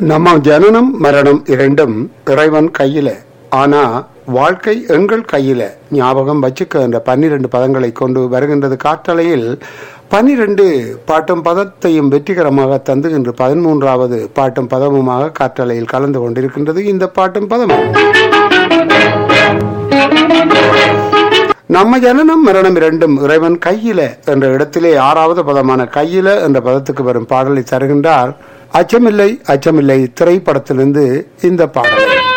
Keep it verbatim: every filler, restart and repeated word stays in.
நம்ம ஜனனம் மரணம் இரண்டும் இறைவன் கையில, ஆனா வாழ்க்கை எங்கள் கையில. ஞாபகம் வச்சுக்க என்ற பன்னிரண்டு பதங்களை கொண்டு வருகின்றது காற்றலையில். பன்னிரண்டு பாட்டும் பதத்தையும் வெற்றிகரமாக தந்து இன்று பதிமூன்றாவது பாட்டும் பதமுமாக காற்றலையில் கலந்து கொண்டிருக்கின்றது. இந்த பாட்டும் பதம் நம்ம ஜனனம் மரணம் இரண்டும் இறைவன் கையில என்ற இடத்திலே ஆறாவது பதமான கையில என்ற பதத்துக்கு வரும் பாடலை தருகின்றார். அச்சமில்லை அச்சமில்லை திரைப்படத்திலிருந்து இந்த பாடல்.